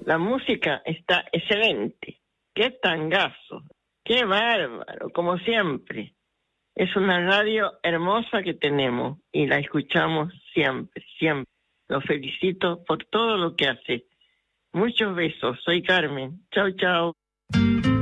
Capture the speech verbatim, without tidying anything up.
La música está excelente. ¡Qué tangazo! ¡Qué bárbaro! Como siempre. Es una radio hermosa que tenemos y la escuchamos siempre, siempre. Los felicito por todo lo que hace. Muchos besos. Soy Carmen. Chau, chau.